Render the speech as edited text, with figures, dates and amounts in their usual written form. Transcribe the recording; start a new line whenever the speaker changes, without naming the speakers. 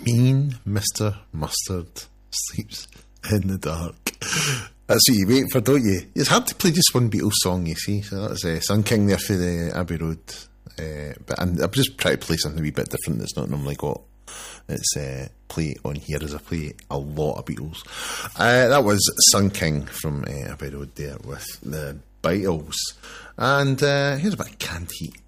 Mean Mr. Mustard sleeps in the dark. That's what you wait for, don't you? It's hard to play just one Beatles song, you see. So that's Sun King there for the Abbey Road. But I'm just trying to play something a wee bit different that's not normally got its play on here, as I play a lot of Beatles. That was Sun King from Abbey Road there with the Beatles. And here's a bit of Can't Eat